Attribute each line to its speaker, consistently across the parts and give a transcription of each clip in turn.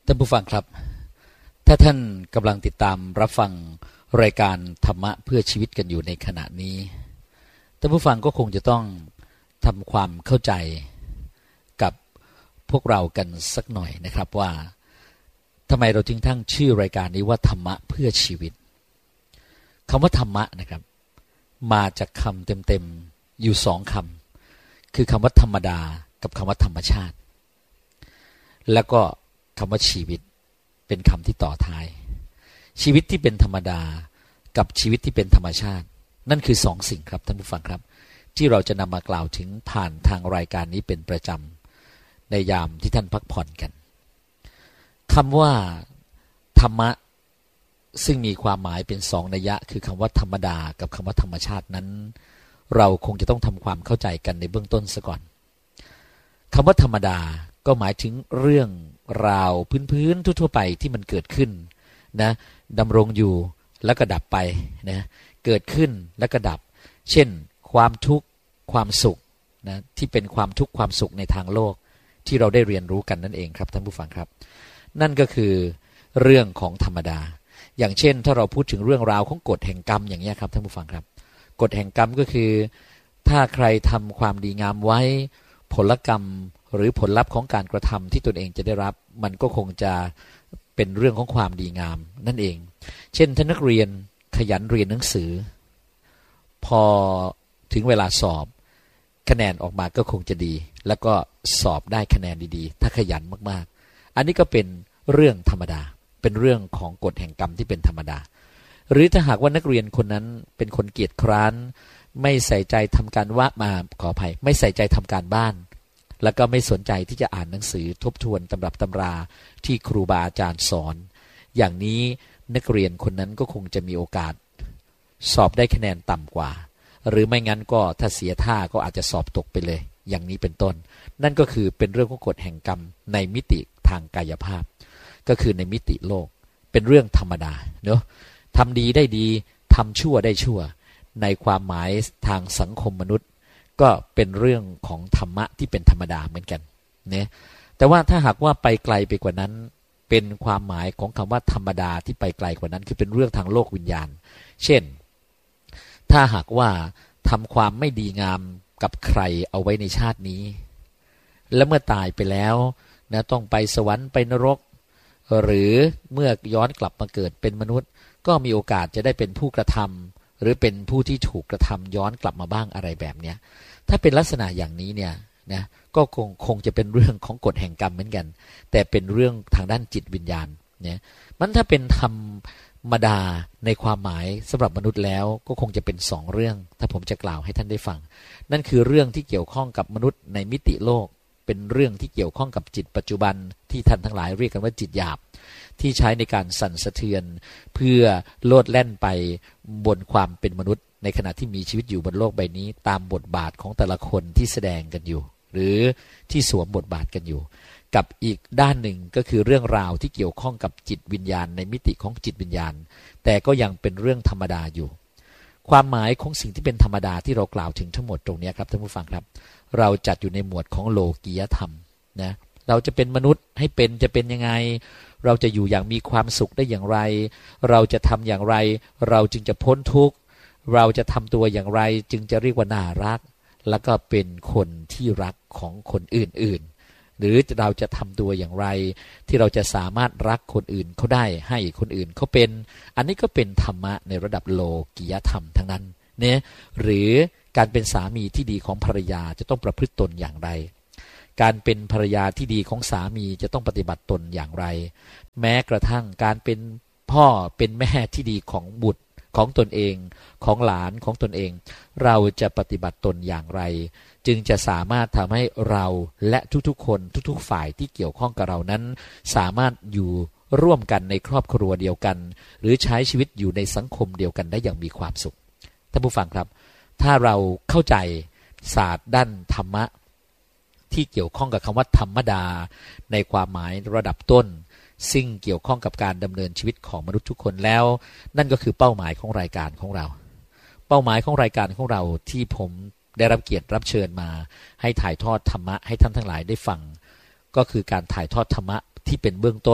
Speaker 1: ท่านผู้ฟังครับถ้าท่านกำลังติดตามรับฟังรายการธรรมะเพื่อชีวิตกันอยู่ในขณะนี้ท่านผู้ฟังก็คงจะต้องทำความเข้าใจกับพวกเรากันสักหน่อยนะครับว่าทำไมเราจึงตั้งชื่อรายการนี้ว่าธรรมะเพื่อชีวิตคำว่าธรรมะนะครับมาจากคำเต็มๆอยู่สองคำคือคำว่าธรรมดากับคำว่าธรรมชาติแล้วก็คำว่าชีวิตเป็นคำที่ต่อท้ายชีวิตที่เป็นธรรมดากับชีวิตที่เป็นธรรมชาตินั่นคือสองสิ่งครับท่านผู้ฟังครับที่เราจะนำมากล่าวถึงผ่านทางรายการนี้เป็นประจำในยามที่ท่านพักผ่อนกันคำว่าธรรมะซึ่งมีความหมายเป็นสองนัยยะคือคำว่าธรรมดากับคำว่าธรรมชาตินั้นเราคงจะต้องทำความเข้าใจกันในเบื้องต้นซะก่อนคำว่าธรรมดาก็หมายถึงเรื่องราวพื้นๆทั่วๆไปที่มันเกิดขึ้นนะดำรงอยู่แล้วก็ดับไปนะเกิดขึ้นแล้วก็ดับเช่นความทุกข์ความสุขนะที่เป็นความทุกข์ความสุขในทางโลกที่เราได้เรียนรู้กันนั่นเองครับท่านผู้ฟังครับนั่นก็คือเรื่องของธรรมดาอย่างเช่นถ้าเราพูดถึงเรื่องราวของกฎแห่งกรรมอย่างนี้ครับท่านผู้ฟังครับกฎแห่งกรรมก็คือถ้าใครทำความดีงามไว้ผลกรรมหรือผลลัพธ์ของการกระทำที่ตนเองจะได้รับมันก็คงจะเป็นเรื่องของความดีงามนั่นเองเช่นท่านนักเรียนขยันเรียนหนังสือพอถึงเวลาสอบคะแนนออกมาก็คงจะดีแล้วก็สอบได้คะแนนดีๆถ้าขยันมากๆอันนี้ก็เป็นเรื่องธรรมดาเป็นเรื่องของกฎแห่งกรรมที่เป็นธรรมดาหรือถ้าหากว่านักเรียนคนนั้นเป็นคนเกียจคร้านไม่ใส่ใจทำการขออภัยไม่ใส่ใจทำการบ้านแล้วก็ไม่สนใจที่จะอ่านหนังสือทบทวนตำรับตำราที่ครูบาอาจารย์สอนอย่างนี้นักเรียนคนนั้นก็คงจะมีโอกาสสอบได้คะแนนต่ำกว่าหรือไม่งั้นก็ถ้าเสียท่าก็อาจจะสอบตกไปเลยอย่างนี้เป็นต้นนั่นก็คือเป็นเรื่องของกฎแห่งกรรมในมิติทางกายภาพก็คือในมิติโลกเป็นเรื่องธรรมดาเนอะทำดีได้ดีทำชั่วได้ชั่วในความหมายทางสังคมมนุษย์ก็เป็นเรื่องของธรรมะที่เป็นธรรมดาเหมือนกันเนี่ยแต่ว่าถ้าหากว่าไปไกลไปกว่านั้นเป็นความหมายของคำว่าธรรมดาที่ไปไกลกว่านั้นคือเป็นเรื่องทางโลกวิญญาณเช่นถ้าหากว่าทำความไม่ดีงามกับใครเอาไว้ในชาตินี้แล้วเมื่อตายไปแล้วนะต้องไปสวรรค์ไปนรกหรือเมื่อย้อนกลับมาเกิดเป็นมนุษย์ก็มีโอกาสจะได้เป็นผู้กระทำหรือเป็นผู้ที่ถูกกระทำย้อนกลับมาบ้างอะไรแบบเนี้ยถ้าเป็นลักษณะอย่างนี้เนี่ยนะก็คงจะเป็นเรื่องของกฎแห่งกรรมเหมือนกันแต่เป็นเรื่องทางด้านจิตวิญญาณเนี่ยมันถ้าเป็นธรรมดาในความหมายสำหรับมนุษย์แล้วก็คงจะเป็นสองเรื่องถ้าผมจะกล่าวให้ท่านได้ฟังนั่นคือเรื่องที่เกี่ยวข้องกับมนุษย์ในมิติโลกเป็นเรื่องที่เกี่ยวข้องกับจิตปัจจุบันที่ท่านทั้งหลายเรียกกันว่าจิตหยาบที่ใช้ในการสั่นสะเทือนเพื่อโลดแล่นไปบนความเป็นมนุษย์ในขณะที่มีชีวิตอยู่บนโลกใบนี้ตามบทบาทของแต่ละคนที่แสดงกันอยู่หรือที่สวมบทบาทกันอยู่กับอีกด้านหนึ่งก็คือเรื่องราวที่เกี่ยวข้องกับจิตวิญญาณในมิติของจิตวิญญาณแต่ก็ยังเป็นเรื่องธรรมดาอยู่ความหมายของสิ่งที่เป็นธรรมดาที่เรากล่าวถึงทั้งหมดตรงนี้ครับท่านผู้ฟังครับเราจัดอยู่ในหมวดของโลกียธรรมนะเราจะเป็นมนุษย์ให้เป็นจะเป็นยังไงเราจะอยู่อย่างมีความสุขได้อย่างไรเราจะทำอย่างไรเราจึงจะพ้นทุกข์เราจะทำตัวอย่างไรจึงจะเรียกว่าน่ารักแล้วก็เป็นคนที่รักของคนอื่นๆหรือเราจะทำตัวอย่างไรที่เราจะสามารถรักคนอื่นเขาได้ให้คนอื่นเขาเป็นอันนี้ก็เป็นธรรมะในระดับโลกียธรรมทั้งนั้นเนี่ยหรือการเป็นสามีที่ดีของภรรยาจะต้องประพฤติตนอย่างไรการเป็นภรรยาที่ดีของสามีจะต้องปฏิบัติตนอย่างไรแม้กระทั่งการเป็นพ่อเป็นแม่ที่ดีของบุตรของตนเองของหลานของตนเองเราจะปฏิบัติตนอย่างไรจึงจะสามารถทำให้เราและทุกๆคนทุกๆฝ่ายที่เกี่ยวข้องกับเรานั้นสามารถอยู่ร่วมกันในครอบครัวเดียวกันหรือใช้ชีวิตอยู่ในสังคมเดียวกันได้อย่างมีความสุขท่านผู้ฟังครับถ้าเราเข้าใจศาสตร์ด้านธรรมะที่เกี่ยวข้องกับคำว่าธรรมดาในความหมายระดับต้นซึ่งเกี่ยวข้องกับการดำเนินชีวิตของมนุษย์ทุกคนแล้วนั่นก็คือเป้าหมายของรายการของเราเป้าหมายของรายการของเราที่ผมได้รับเกียรติรับเชิญมาให้ถ่ายทอดธรรมะให้ท่านทั้งหลายได้ฟังก็คือการถ่ายทอดธรรมะที่เป็นเบื้องต้น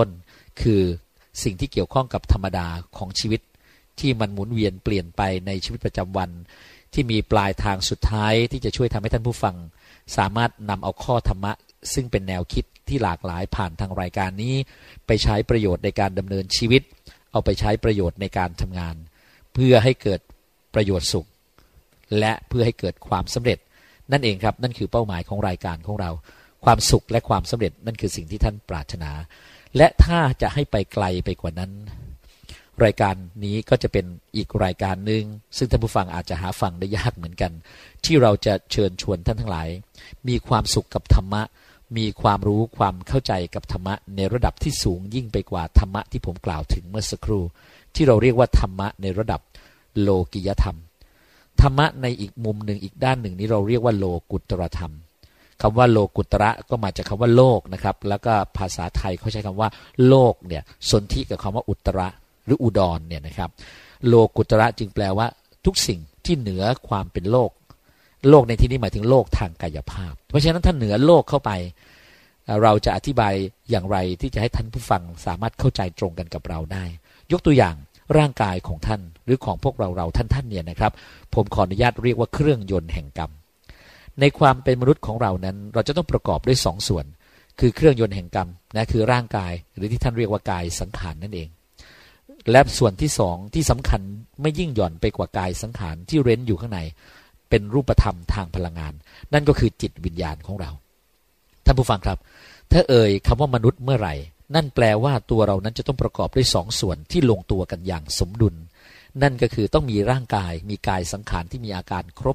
Speaker 1: คือสิ่งที่เกี่ยวข้องกับธรรมดาของชีวิตที่มันหมุนเวียนเปลี่ยนไปในชีวิตประจำวันที่มีปลายทางสุดท้ายที่จะช่วยทำให้ท่านผู้ฟังสามารถนำเอาข้อธรรมะซึ่งเป็นแนวคิดที่หลากหลายผ่านทางรายการนี้ไปใช้ประโยชน์ในการดำเนินชีวิตเอาไปใช้ประโยชน์ในการทำงานเพื่อให้เกิดประโยชน์สุขและเพื่อให้เกิดความสำเร็จนั่นเองครับนั่นคือเป้าหมายของรายการของเราความสุขและความสำเร็จนั่นคือสิ่งที่ท่านปรารถนาและถ้าจะให้ไปไกลไปกว่านั้นรายการนี้ก็จะเป็นอีกรายการหนึ่งซึ่งท่านผู้ฟังอาจจะหาฟังได้ยากเหมือนกันที่เราจะเชิญชวนท่านทั้งหลายมีความสุขกับธรรมะมีความรู้ความเข้าใจกับธรรมะในระดับที่สูงยิ่งไปกว่าธรรมะที่ผมกล่าวถึงเมื่อสักครู่ที่เราเรียกว่าธรรมะในระดับโลกิยธรรมธรรมะในอีกมุมหนึ่งอีกด้านหนึ่งนี้เราเรียกว่าโลกุตตรธรรมคำว่าโลกุตระก็มาจากคำว่าโลกนะครับแล้วก็ภาษาไทยเขาใช้คำว่าโลกเนี่ยสนธิกับคำว่าอุตระหรืออุดรเนี่ยนะครับโลกุตระจึงแปลว่าทุกสิ่งที่เหนือความเป็นโลกโลกในที่นี้หมายถึงโลกทางกายภาพเพราะฉะนั้นถ้าเหนือโลกเข้าไปเราจะอธิบายอย่างไรที่จะให้ท่านผู้ฟังสามารถเข้าใจตรงกันกับเราได้ยกตัวอย่างร่างกายของท่านหรือของพวกเราท่านเนี่ยนะครับผมขออนุญาตเรียกว่าเครื่องยนต์แห่งกรรมในความเป็นมนุษย์ของเรานั้นเราจะต้องประกอบด้วย2 ส่วนคือเครื่องยนต์แห่งกรรมนะคือร่างกายหรือที่ท่านเรียกว่ากายสังขารนั่นเองและส่วนที่2ที่สำคัญไม่ยิ่งหย่อนไปกว่ากายสังขารที่เร้นอยู่ข้างในเป็นรูปธรรมทางพลังงานนั่นก็คือจิตวิญญาณของเราท่านผู้ฟังครับถ้าคำว่ามนุษย์เมื่อไหร่นั่นแปลว่าตัวเรานั้นจะต้องประกอบด้วย2 ส่วนที่ลงตัวกันอย่างสมดุลนั่นก็คือต้องมีร่างกายมีกายสังขารที่มีอาการครบ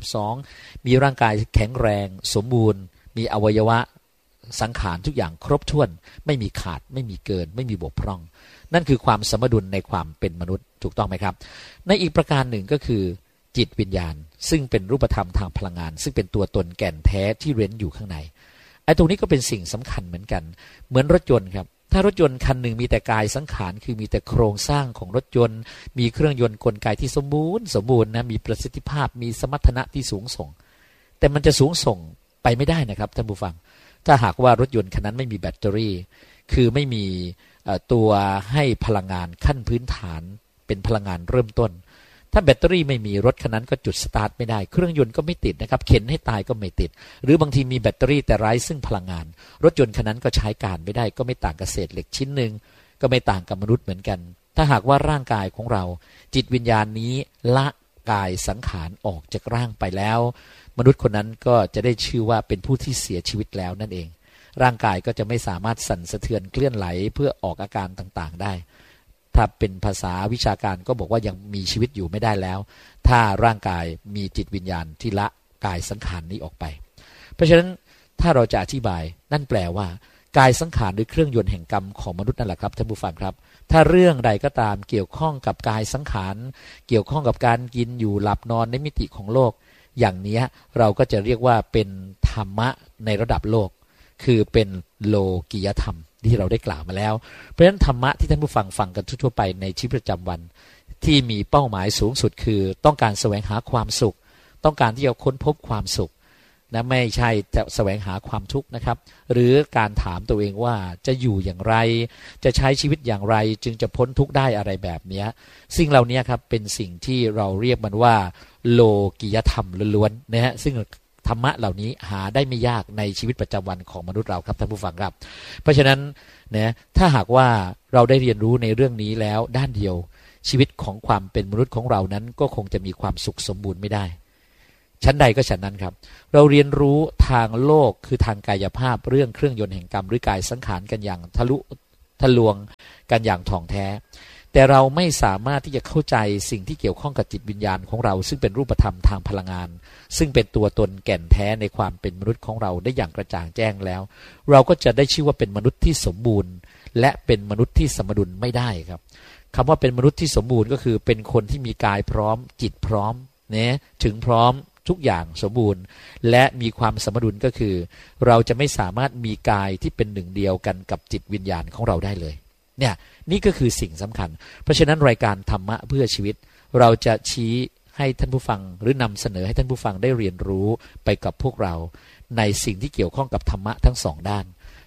Speaker 1: 32มีร่างกายแข็งแรงสมบูรณ์มีอวัยวะสังขารทุกอย่างครบถ้วนไม่มีขาดไม่มีเกินไม่มีบกพร่องนั่นคือความสมดุลในความเป็นมนุษย์ถูกต้องไหมครับในอีกประการหนึ่งก็คือจิตวิญญาณซึ่งเป็นรูปธรรมทางพลังงานซึ่งเป็นตัวตนแก่นแท้ที่เร้นอยู่ข้างในไอ้ตรงนี้ก็เป็นสิ่งสำคัญเหมือนกันเหมือนรถยนต์ครับถ้ารถยนต์คันหนึ่งมีแต่กายสังขารคือมีแต่โครงสร้างของรถยนต์มีเครื่องยนต์กลไกที่สมบูรณ์นะมีประสิทธิภาพมีสมรรถนะที่สูงส่งแต่มันจะสูงส่งไปไม่ได้นะครับท่านผู้ฟังถ้าหากว่ารถยนต์คันนั้นไม่มีแบตเตอรี่คือไม่มีตัวให้พลังงานขั้นพื้นฐานเป็นพลังงานเริ่มต้นถ้าแบตเตอรี่ไม่มีรถคันนั้นก็จุดสตาร์ทไม่ได้เครื่องยนต์ก็ไม่ติดนะครับเข็นให้ตายก็ไม่ติดหรือบางทีมีแบตเตอรี่แต่ไร้ซึ่งพลังงานรถยนต์คันนั้นก็ใช้การไม่ได้ก็ไม่ต่างกับเศษเหล็กชิ้นหนึ่งก็ไม่ต่างกับมนุษย์เหมือนกันถ้าหากว่าร่างกายของเราจิตวิญญาณนี้ละกายสังขารออกจากร่างไปแล้วมนุษย์คนนั้นก็จะได้ชื่อว่าเป็นผู้ที่เสียชีวิตแล้วนั่นเองร่างกายก็จะไม่สามารถสั่นสะเทือนเคลื่อนไหวเพื่อออกอาการต่างๆได้ถ้าเป็นภาษาวิชาการก็บอกว่ายังมีชีวิตอยู่ไม่ได้แล้วถ้าร่างกายมีจิตวิญญาณที่ละกายสังขารนี้ออกไปเพราะฉะนั้นถ้าเราจะอธิบายนั่นแปลว่ากายสังขารหรือเครื่องยนต์แห่งกรรมของมนุษย์นั่นแหละครับท่านผู้ฟังครับถ้าเรื่องใดก็ตามเกี่ยวข้องกับกายสังขารเกี่ยวข้องกับการกินอยู่หลับนอนในมิติของโลกอย่างนี้เราก็จะเรียกว่าเป็นธรรมะในระดับโลกคือเป็นโลกิยธรรมที่เราได้กล่าวมาแล้วเพราะฉะนั้นธรรมะที่ท่านผู้ฟังฟังกันทั่วไปในชีวิตประจำวันที่มีเป้าหมายสูงสุดคือต้องการแสวงหาความสุขต้องการที่จะค้นพบความสุขนะไม่ใช่จะแสวงหาความทุกข์นะครับหรือการถามตัวเองว่าจะอยู่อย่างไรจะใช้ชีวิตอย่างไรจึงจะพ้นทุกข์ได้อะไรแบบนี้สิ่งเหล่านี้ครับเป็นสิ่งที่เราเรียกมันว่าโลกิยธรรมล้วนๆนะฮะซึ่งธรรมะเหล่านี้หาได้ไม่ยากในชีวิตประจำวันของมนุษย์เราครับท่านผู้ฟังครับเพราะฉะนั้นนะถ้าหากว่าเราได้เรียนรู้ในเรื่องนี้แล้วด้านเดียวชีวิตของความเป็นมนุษย์ของเรานั้นก็คงจะมีความสุขสมบูรณ์ไม่ได้ชั้นใดก็ฉันนั้นครับเราเรียนรู้ทางโลกคือทางกายภาพเรื่องเครื่องยนต์แห่งกรรมหรือกายสังขารกันอย่างทะลุทะลวงกันอย่างถ่องแท้แต่เราไม่สามารถที่จะเข้าใจสิ่งที่เกี่ยวข้องกับจิตวิญญาณของเราซึ่งเป็นรูปธรรมทางพลังงานซึ่งเป็นตัวตนแก่นแท้ในความเป็นมนุษย์ของเราได้อย่างกระจ่างแจ้งแล้วเราก็จะได้ชื่อว่าเป็นมนุษย์ที่สมบูรณ์และเป็นมนุษย์ที่สมดุลไม่ได้ครับคำว่าเป็นมนุษย์ที่สมบูรณ์ก็คือเป็นคนที่มีกายพร้อมจิตพร้อมเนี่ยถึงพร้อมทุกอย่างสมบูรณ์และมีความสมดุลก็คือเราจะไม่สามารถมีกายที่เป็นหนึ่งเดียวกันกับจิตวิญญาณของเราได้เลยเนี่ยนี่ก็คือสิ่งสำคัญเพราะฉะนั้นรายการธรรมะเพื่อชีวิตเราจะชี้ให้ท่านผู้ฟังหรือนำเสนอให้ท่านผู้ฟังได้เรียนรู้ไปกับพวกเราในสิ่งที่เกี่ยวข้องกับธรรมะทั้งสองด้าน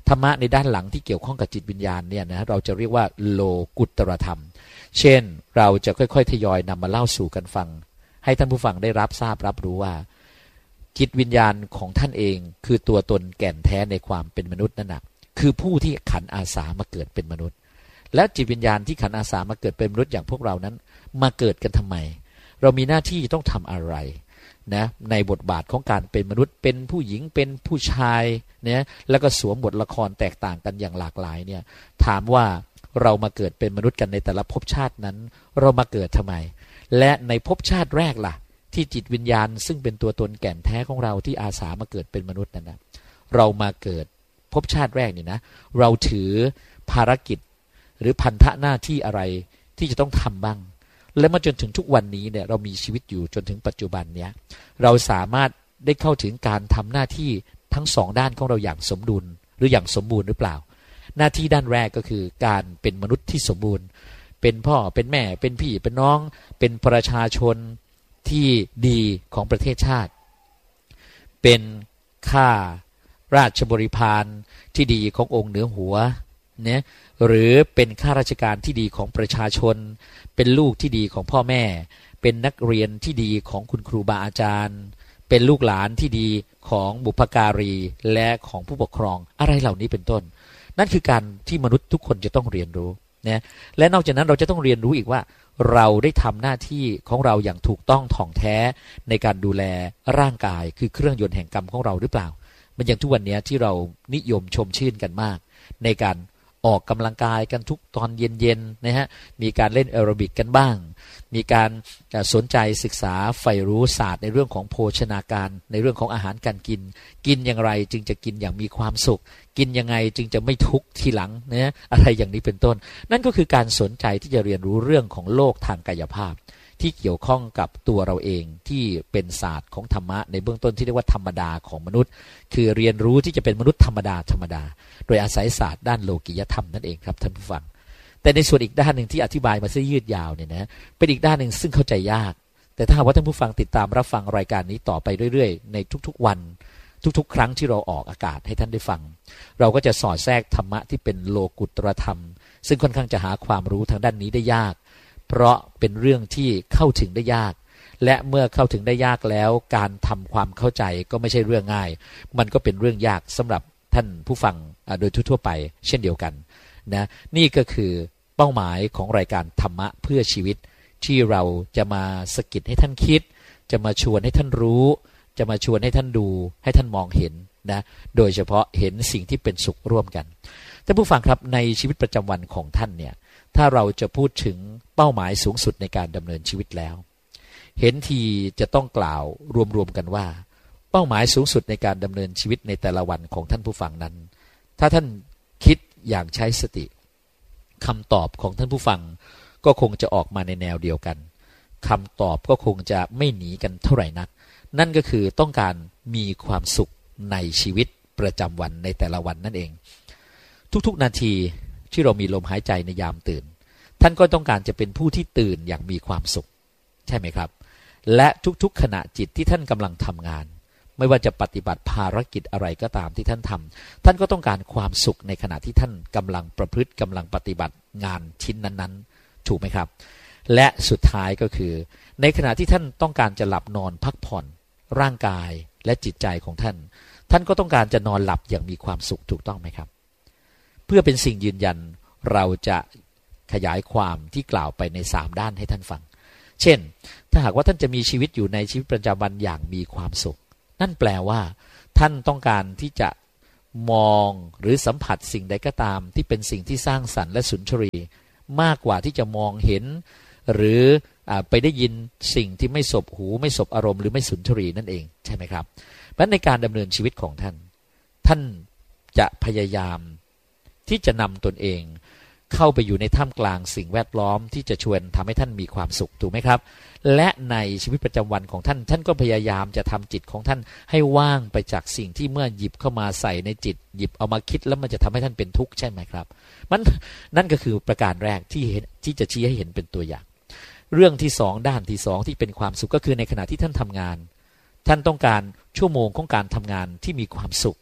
Speaker 1: ธรรมะในด้านหลังที่เกี่ยวข้องกับจิตวิญญาณเนี่ยนะเราจะเรียกว่าโลกุตตรธรรมเช่นเราจะค่อยๆทยอยนำมาเล่าสู่กันฟังให้ท่านผู้ฟังได้รับทราบรับรู้ว่าจิตวิญญาณของท่านเองคือตัวตนแก่นแท้ในความเป็นมนุษย์นั่นนะคือผู้ที่ขันอาสามาเกิดเป็นมนุษย์และจิตวิญญาณที่ขันอาสามาเกิดเป็นมนุษย์อย่างพวกเรานั้นมาเกิดกันทำไมเรามีหน้าที่ต้องทำอะไรนะในบทบาทของการเป็นมนุษย์เป็นผู้หญิงเป็นผู้ชายเนี่ยแล้วก็สวมบทละครแตกต่างกันอย่างหลากหลายเนี่ยถามว่าเรามาเกิดเป็นมนุษย์กันในแต่ละภพชาตินั้นเรามาเกิดทำไมและในภพชาติแรกล่ะที่จิตวิญญาณซึ่งเป็นตัวตนแก่นแท้ของเราที่อาสามาเกิดเป็นมนุษย์นั้นนะเรามาเกิดภพชาติแรกนี่นะเราถือภารกิจหรือพันธะหน้าที่อะไรที่จะต้องทำบ้างและมาจนถึงทุกวันนี้เนี่ยเรามีชีวิตอยู่จนถึงปัจจุบันเนี้ยเราสามารถได้เข้าถึงการทำหน้าที่ทั้งสองด้านของเราอย่างสมดุลหรืออย่างสมบูรณ์หรือเปล่าหน้าที่ด้านแรกก็คือการเป็นมนุษย์ที่สมบูรณ์เป็นพ่อเป็นแม่เป็นพี่เป็นน้องเป็นประชาชนที่ดีของประเทศชาติเป็นข้าราชบริพารที่ดีขององค์เหนือหัวเนี่ยหรือเป็นข้าราชการที่ดีของประชาชนเป็นลูกที่ดีของพ่อแม่เป็นนักเรียนที่ดีของคุณครูบาอาจารย์เป็นลูกหลานที่ดีของบุพการีและของผู้ปกครองอะไรเหล่านี้เป็นต้นนั่นคือการที่มนุษย์ทุกคนจะต้องเรียนรู้นะและนอกจากนั้นเราจะต้องเรียนรู้อีกว่าเราได้ทำหน้าที่ของเราอย่างถูกต้องถ่องแท้ในการดูแลร่างกายคือเครื่องยนต์แห่งกรรมของเราหรือเปล่ามันอย่างทุกวันนี้ที่เรานิยมชมชื่นกันมากในการออกกำลังกายกันทุกตอนเย็นๆนะฮะมีการเล่นแอโรบิกกันบ้างมีการสนใจศึกษาใฝ่รู้ศาสตร์ในเรื่องของโภชนาการในเรื่องของอาหารการกินกินอย่างไรจึงจะกินอย่างมีความสุขกินยังไงจึงจะไม่ทุกข์ทีหลังนะอะไรอย่างนี้เป็นต้นนั่นก็คือการสนใจที่จะเรียนรู้เรื่องของโลกทางกายภาพที่เกี่ยวข้องกับตัวเราเองที่เป็นศาสตร์ของธรรมะในเบื้องต้นที่เรียกว่าธรรมดาของมนุษย์คือเรียนรู้ที่จะเป็นมนุษย์ธรรมดาโดยอาศัยศาสตร์ด้านโลกิยธรรมนั่นเองครับท่านผู้ฟังแต่ในส่วนอีกด้านหนึ่งที่อธิบายมาซะยืดยาวเนี่ยนะเป็นอีกด้านหนึ่งซึ่งเข้าใจยากแต่ถ้าหากว่าท่านผู้ฟังติดตามรับฟังรายการนี้ต่อไปเรื่อยๆในทุกๆวันทุกๆครั้งที่เราออกอากาศให้ท่านได้ฟังเราก็จะสอดแทรกธรรมะที่เป็นโลกุตรธรรมซึ่งค่อนข้างจะหาความรู้ทางด้านนี้ได้ยากเพราะเป็นเรื่องที่เข้าถึงได้ยากและเมื่อเข้าถึงได้ยากแล้วการทำความเข้าใจก็ไม่ใช่เรื่องง่ายมันก็เป็นเรื่องยากสำหรับท่านผู้ฟังโดยทั่วไปเช่นเดียวกันนะนี่ก็คือเป้าหมายของรายการธรรมะเพื่อชีวิตที่เราจะมาสะกิดให้ท่านคิดจะมาชวนให้ท่านรู้จะมาชวนให้ท่านดูให้ท่านมองเห็นนะโดยเฉพาะเห็นสิ่งที่เป็นสุขร่วมกันท่านผู้ฟังครับในชีวิตประจำวันของท่านเนี่ยถ้าเราจะพูดถึงเป้าหมายสูงสุดในการดำเนินชีวิตแล้วเห็นทีจะต้องกล่าวรวมๆกันว่าเป้าหมายสูงสุดในการดำเนินชีวิตในแต่ละวันของท่านผู้ฟังนั้นถ้าท่านคิดอย่างใช้สติคำตอบของท่านผู้ฟังก็คงจะออกมาในแนวเดียวกันคำตอบก็คงจะไม่หนีกันเท่าไหร่นักนั่นก็คือต้องการมีความสุขในชีวิตประจำวันในแต่ละวันนั่นเองทุกๆนาทีที่เรามีลมหายใจในยามตื่นท่านก็ต้องการจะเป็นผู้ที่ตื่นอย่างมีความสุขใช่ไหมครับและทุกๆขณะจิตที่ท่านกำลังทำงานไม่ว่าจะปฏิบัติภารกิจอะไรก็ตามที่ท่านทำท่านก็ต้องการความสุขในขณะที่ท่านกำลังประพฤติกำลังปฏิบัติงานชิ้นนั้นๆถูกไหมครับและสุดท้ายก็คือในขณะที่ท่านต้องการจะหลับนอนพักผ่อนร่างกายและจิตใจของท่านท่านก็ต้องการจะนอนหลับอย่างมีความสุขถูกต้องไหมครับเพื่อเป็นสิ่งยืนยันเราจะขยายความที่กล่าวไปใน3ด้านให้ท่านฟังเช่นถ้าหากว่าท่านจะมีชีวิตอยู่ในชีวิตประจำวันอย่างมีความสุขนั่นแปลว่าท่านต้องการที่จะมองหรือสัมผัสสิ่งใดก็ตามที่เป็นสิ่งที่สร้างสรรค์และสุนทรีมากกว่าที่จะมองเห็นหรือไปได้ยินสิ่งที่ไม่สบหูไม่สบอารมณ์หรือไม่สุนทรีนั่นเองใช่ไหมครับเพราะในการดำเนินชีวิตของท่านจะพยายามที่จะนำตนเองเข้าไปอยู่ในท่ามกลางสิ่งแวดล้อมที่จะชวนทำให้ท่านมีความสุขถูกไหมครับและในชีวิตประจำวันของท่านก็พยายามจะทำจิตของท่านให้ว่างไปจากสิ่งที่เมื่อหยิบเข้ามาใส่ในจิตหยิบเอามาคิดแล้วมันจะทำให้ท่านเป็นทุกข์ใช่ไหมครับนั่นก็คือประการแรกที่จะชี้ให้เห็นเป็นตัวอย่างเรื่องที่2ด้านที่2ที่เป็นความสุขก็คือในขณะที่ท่านทำงานท่านต้องการชั่วโมงของการทำงานที่มีความสุข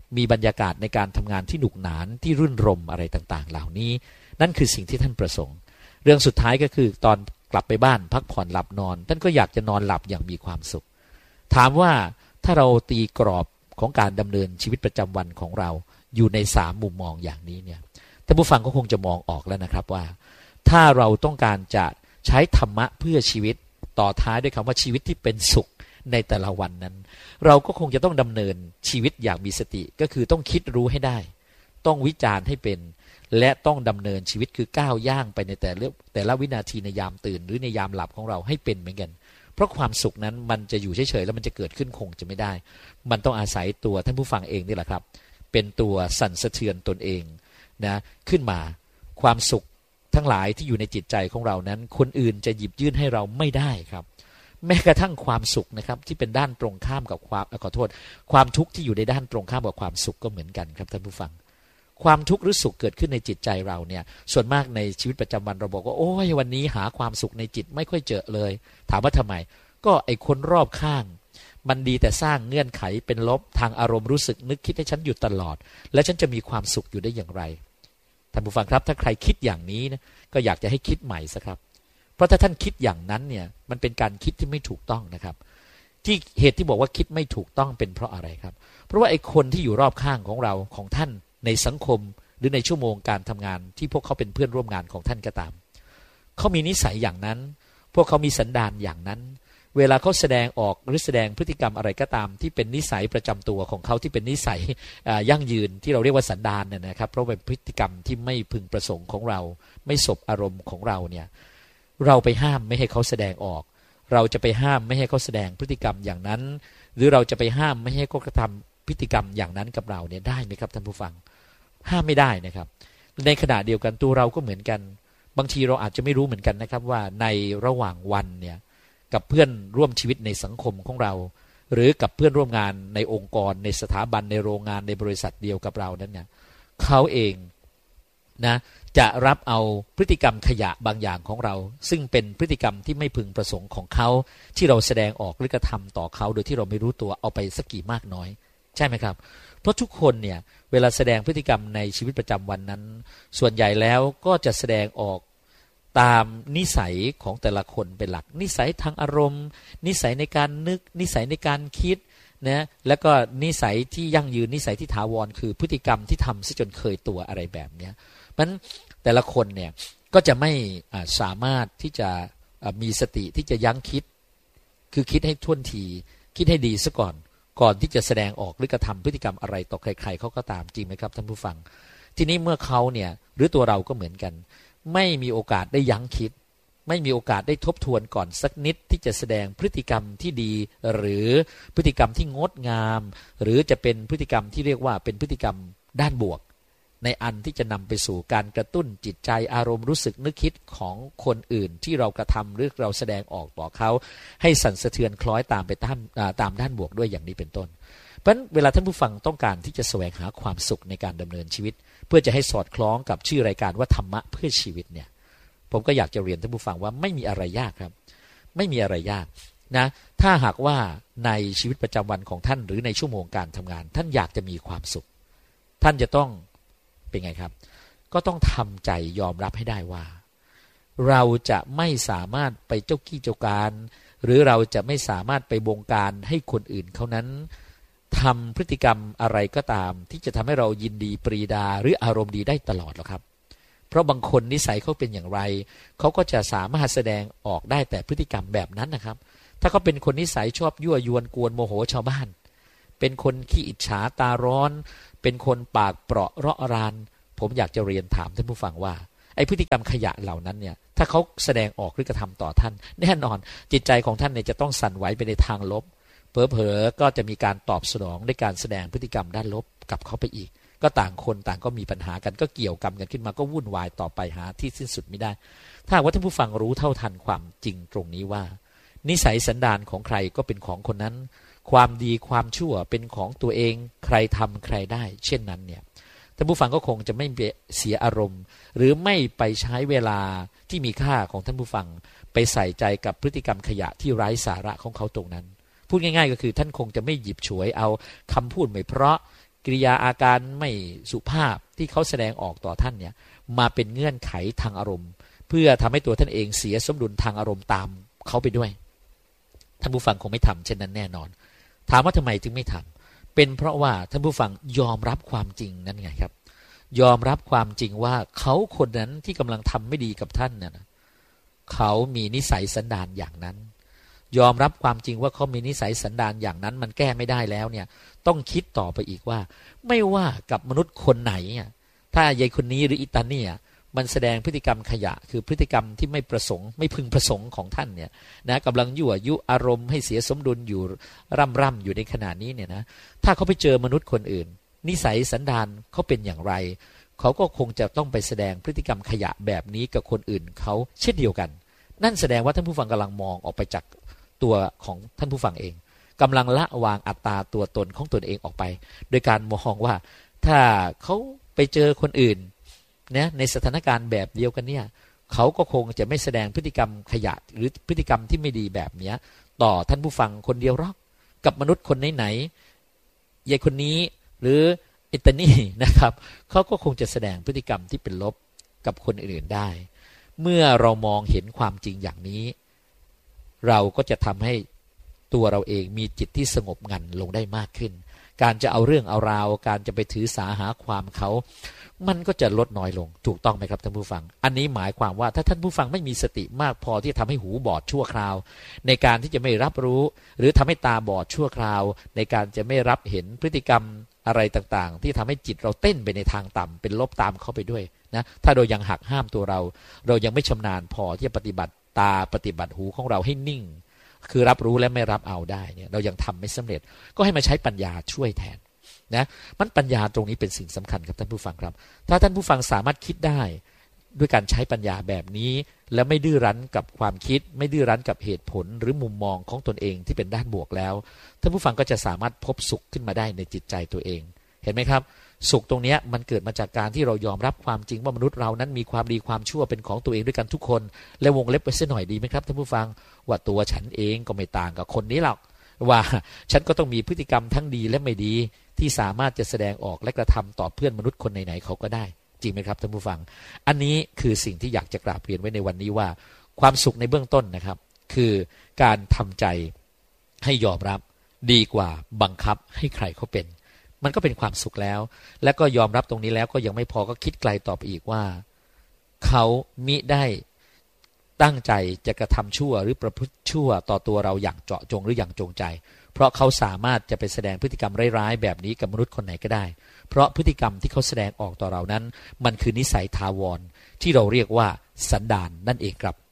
Speaker 1: มีบรรยากาศในการทำงานที่หนุกหนานที่รื่นรมอะไรต่างๆเหล่านี้นั่นคือสิ่งที่ท่านประสงค์เรื่องสุดท้ายก็คือตอนกลับไปบ้านพักผ่อนหลับนอนท่านก็อยากจะนอนหลับอย่างมีความสุขถามว่าถ้าเราตีกรอบของการดำเนินชีวิตประจำวันของเราอยู่ใน3มุมมองอย่างนี้เนี่ยท่านผู้ฟังก็คงจะมองออกแล้วนะครับว่าถ้าเราต้องการจะใช้ธรรมะเพื่อชีวิตต่อท้ายด้วยคำว่าชีวิตที่เป็นสุขในแต่ละวันนั้นเราก็คงจะต้องดำเนินชีวิตอย่างมีสติก็คือต้องคิดรู้ให้ได้ต้องวิจารณ์ให้เป็นและต้องดำเนินชีวิตคือก้าวย่างไปในแต่ละวินาทีในยามตื่นหรือในยามหลับของเราให้เป็นเหมือนกันเพราะความสุขนั้นมันจะอยู่เฉยๆแล้วมันจะเกิดขึ้นคงจะไม่ได้มันต้องอาศัยตัวท่านผู้ฟังเองนี่แหละครับเป็นตัวสั่นสะเทือนตนเองนะขึ้นมาความสุขทั้งหลายที่อยู่ในจิตใจของเรานั้นคนอื่นจะหยิบยื่นให้เราไม่ได้ครับแม้กระทั่งความสุขนะครับที่เป็นด้านตรงข้ามกับความทุกข์ที่อยู่ในด้านตรงข้ามกับความสุขก็เหมือนกันครับท่านผู้ฟังความทุกข์หรือสุขเกิดขึ้นในจิตใจเราเนี่ยส่วนมากในชีวิตประจำวันเราบอกว่าโอ้ยวันนี้หาความสุขในจิตไม่ค่อยเจอเลยถามว่าทำไมก็ไอคนรอบข้างมันดีแต่สร้างเงื่อนไขเป็นลบทางอารมณ์รู้สึกนึกคิดให้ฉันอยู่ตลอดและฉันจะมีความสุขอยู่ได้อย่างไรท่านผู้ฟังครับถ้าใครคิดอย่างนี้นะก็อยากจะให้คิดใหม่สักครับเพราะถ้าท่านคิดอย่างนั้นเนี่ยมันเป็นการคิดที่ไม่ถูกต้องนะครับที่เหตุที่บอกว่าคิดไม่ถูกต้องเป็นเพราะอะไรครับเพราะว่าไอ้คนที่อยู่รอบข้างของเราของท่านในสังคมหรือในชั่วโมงการทำงานที่พวกเขาเป็นเพื่อนร่วมงานของท่านก็ตามเขามีนิสัยอย่างนั้นพวกเขามีสันดานอย่างนั้นเวลาเขาแสดงออกหรือแสดงพฤติกรรมอะไรก็ตามที่เป็นนิสัยประจำตัวของเขาที่เป็นนิสัยยั่งยืนที่เราเรียกว่าสันดานเนี่ยนะครับเพราะเป็นพฤติกรรมที่ไม่พึงประสงค์ของเราไม่สบอารมณ์ของเราเนี่ยเราไปห้ามไม่ให้เขาแสดงออกเราจะไปห้ามไม่ให้เขาแสดงพฤติกรรมอย่างนั้นหรือเราจะไปห้ามไม่ให้เขากระทำพฤติกรรมอย่างนั้นกับเราเนี่ยได้ไหมครับท่านผู้ฟังห้ามไม่ได้นะครับในขณะเดียวกันตัวเราก็เหมือนกันบางทีเราอาจจะไม่รู้เหมือนกันนะครับว่าในระหว่างวันเนี่ยกับเพื่อนร่วมชีวิตในสังคมของเราหรือกับเพื่อนร่วมงานในองค์กรในสถาบันในโรงงานในบริษัทเดียวกับเรานั้นเนี่ยเขาเองนะจะรับเอาพฤติกรรมขยะบางอย่างของเราซึ่งเป็นพฤติกรรมที่ไม่พึงประสงค์ของเขาที่เราแสดงออกหรือกระทำต่อเขาโดยที่เราไม่รู้ตัวเอาไปสักกี่มากน้อยใช่ไหมครับเพราะทุกคนเนี่ยเวลาแสดงพฤติกรรมในชีวิตประจำวันนั้นส่วนใหญ่แล้วก็จะแสดงออกตามนิสัยของแต่ละคนเป็นหลักนิสัยทางอารมณ์นิสัยในการนึกนิสัยในการคิดนะแล้วก็นิสัยที่ยั่งยืนนิสัยที่ถาวรคือพฤติกรรมที่ทำซะจนเคยตัวอะไรแบบเนี้ยมันแต่ละคนเนี่ยก็จะไม่สามารถที่จะมีสติที่จะยั้งคิดคือคิดให้ท่วนทีคิดให้ดีซะก่อนที่จะแสดงออกหรือกระทำพฤติกรรมอะไรต่อใครๆเขาก็ตามจริงไหมครับท่านผู้ฟังทีนี้เมื่อเขาเนี่ยหรือตัวเราก็เหมือนกันไม่มีโอกาสได้ยั้งคิดไม่มีโอกาสได้ทบทวนก่อนสักนิดที่จะแสดงพฤติกรรมที่ดีหรือพฤติกรรมที่งดงามหรือจะเป็นพฤติกรรมที่เรียกว่าเป็นพฤติกรรมด้านบวกในอันที่จะนำไปสู่การกระตุ้นจิตใจอารมณ์รู้สึกนึกคิดของคนอื่นที่เรากระทำหรือเราแสดงออกต่อเขาให้สั่นสะเทือนคล้อยตามไปตามด้านบวกด้วยอย่างนี้เป็นต้นเพราะฉะนั้นเวลาท่านผู้ฟังต้องการที่จะแสวงหาความสุขในการดำเนินชีวิตเพื่อจะให้สอดคล้องกับชื่อรายการว่าธรรมะเพื่อชีวิตเนี่ยผมก็อยากจะเรียนท่านผู้ฟังว่าไม่มีอะไรยากครับไม่มีอะไรยากนะถ้าหากว่าในชีวิตประจำวันของท่านหรือในชั่วโมงการทำงานท่านอยากจะมีความสุขท่านจะต้องเป็นไงครับก็ต้องทำใจยอมรับให้ได้ว่าเราจะไม่สามารถไปเจ้ากี้เจ้าการหรือเราจะไม่สามารถไปบงการให้คนอื่นเขานั้นทำพฤติกรรมอะไรก็ตามที่จะทำให้เรายินดีปรีดาหรืออารมณ์ดีได้ตลอดหรอกครับเพราะบางคนนิสัยเขาเป็นอย่างไรเขาก็จะสามารถแสดงออกได้แต่พฤติกรรมแบบนั้นนะครับถ้าเขาเป็นคนนิสัยชอบยั่วยวนกวนโมโหชาวบ้านเป็นคนขี้อิจฉาตาร้อนเป็นคนปากเปราะเราะรานผมอยากจะเรียนถามท่านผู้ฟังว่าไอ้พฤติกรรมขยะเหล่านั้นเนี่ยถ้าเขาแสดงออกหรือกระทำต่อท่านแน่นอนจิตใจของท่านเนี่ยจะต้องสั่นไหวไปในทางลบเผลอๆก็จะมีการตอบสนองด้วยการแสดงพฤติกรรมด้านลบกับเขาไปอีกก็ต่างคนต่างก็มีปัญหากันก็เกี่ยวกรรมกันขึ้นมาก็วุ่นวายต่อไปหาที่สิ้นสุดไม่ได้ถ้าว่าท่านผู้ฟังรู้เท่าทันความจริงตรงนี้ว่านิสัยสันดานของใครก็เป็นของคนนั้นความดีความชั่วเป็นของตัวเองใครทำใครได้เช่นนั้นเนี่ยท่านผู้ฟังก็คงจะไม่เสียอารมณ์หรือไม่ไปใช้เวลาที่มีค่าของท่านผู้ฟังไปใส่ใจกับพฤติกรรมขยะที่ไร้สาระของเขาตรงนั้นพูดง่ายๆก็คือท่านคงจะไม่หยิบฉวยเอาคำพูดไม่เพราะกิริยาอาการไม่สุภาพที่เขาแสดงออกต่อท่านเนี่ยมาเป็นเงื่อนไขทางอารมณ์เพื่อทำให้ตัวท่านเองเสียสมดุลทางอารมณ์ตามเขาไปด้วยท่านผู้ฟังคงไม่ทำเช่นนั้นแน่นอนถามว่าทำไมจึงไม่ทำเป็นเพราะว่าท่านผู้ฟังยอมรับความจริงนั่นไงครับยอมรับความจริงว่าเขาคนนั้นที่กำลังทำไม่ดีกับท่านเนี่ยนะเขามีนิสัยสันดานอย่างนั้นยอมรับความจริงว่าเขามีนิสัยสันดานอย่างนั้นมันแก้ไม่ได้แล้วเนี่ยต้องคิดต่อไปอีกว่าไม่ว่ากับมนุษย์คนไหนถ้ายายคนนี้หรืออิตาเนี่ยมันแสดงพฤติกรรมขยะคือพฤติกรรมที่ไม่ประสงค์ไม่พึงประสงค์ของท่านเนี่ยนะกำลังยั่วยุอารมณ์ให้เสียสมดุลอยู่ร่ำอยู่ในขณะนี้เนี่ยนะถ้าเขาไปเจอมนุษย์คนอื่นนิสัยสันดานเขาเป็นอย่างไรเขาก็คงจะต้องไปแสดงพฤติกรรมขยะแบบนี้กับคนอื่นเขาเช่นเดียวกันนั่นแสดงว่าท่านผู้ฟังกำลังมองออกไปจากตัวของท่านผู้ฟังเองกำลังละวางอัตตาตัวตนของตนเองออกไปโดยการมองว่าถ้าเขาไปเจอคนอื่นนะในสถานการณ์แบบเดียวกันเนี่ยเขาก็คงจะไม่แสดงพฤติกรรมขยะหรือพฤติกรรมที่ไม่ดีแบบนี้ต่อท่านผู้ฟังคนเดียวหรอกกับมนุษย์คนไหนๆยายคนนี้หรืออิตานี่นะครับเขาก็คงจะแสดงพฤติกรรมที่เป็นลบกับคนอื่นๆได้เมื่อเรามองเห็นความจริงอย่างนี้เราก็จะทำให้ตัวเราเองมีจิตที่สงบงันลงได้มากขึ้นการจะเอาเรื่องเอาราวการจะไปถือสาหาความเขามันก็จะลดน้อยลงถูกต้องไหมครับท่านผู้ฟังอันนี้หมายความว่าถ้าท่านผู้ฟังไม่มีสติมากพอที่จะทำให้หูบอดชั่วคราวในการที่จะไม่รับรู้หรือทำให้ตาบอดชั่วคราวในการจะไม่รับเห็นพฤติกรรมอะไรต่างๆที่ทำให้จิตเราเต้นไปในทางต่ำเป็นลบตามเข้าไปด้วยนะถ้าเรายังหักห้ามตัวเรายังไม่ชำนาญพอที่จะปฏิบัติตาปฏิบัติหูของเราให้นิ่งคือรับรู้และไม่รับเอาได้เนี่ยเรายังทำไม่สำเร็จก็ให้มาใช้ปัญญาช่วยแทนนะมันปัญญาตรงนี้เป็นสิ่งสำคัญครับท่านผู้ฟังครับถ้าท่านผู้ฟังสามารถคิดได้ด้วยการใช้ปัญญาแบบนี้และไม่ดื้อรั้นกับความคิดไม่ดื้อรั้นกับเหตุผลหรือมุมมองของตนเองที่เป็นด้านบวกแล้วท่านผู้ฟังก็จะสามารถพบสุขขึ้นมาได้ในจิตใจตัวเองเห็นไหมครับสุขตรงนี้มันเกิดมาจากการที่เรายอมรับความจริงว่ามนุษย์เรานั้นมีความดีความชั่วเป็นของตัวเองด้วยกันทุกคนและวงเล็บไว้สักหน่อยดีไหมครับท่านผู้ฟังว่าตัวฉันเองก็ไม่ต่างกับคนนี้หรอกว่าฉันก็ต้องมีพฤติกรรมทั้งดีและไม่ดีที่สามารถจะแสดงออกและกระทำต่อเพื่อนมนุษย์คนไหนๆเขาก็ได้จริงไหมครับท่านผู้ฟังอันนี้คือสิ่งที่อยากจะกราบเรียนไว้ในวันนี้ว่าความสุขในเบื้องต้นนะครับคือการทำใจให้ยอมรับดีกว่าบังคับให้ใครเขาเป็นมันก็เป็นความสุขแล้วและก็ยอมรับตรงนี้แล้วก็ยังไม่พอก็คิดไกลต่อไปอีกว่าเขามิได้ตั้งใจจะกระทำชั่วหรือประพฤติชั่วต่อตัวเราอย่างเจาะจงหรืออย่างจงใจเพราะเขาสามารถจะไปแสดงพฤติกรรมร้ายๆแบบนี้กับมนุษย์คนไหนก็ได้เพราะพฤติกรรมที่เขาแสดงออกต่อเรานั้นมันคือนิสัยทาวรที่เราเรียกว่าสันดานนั่นเองครับ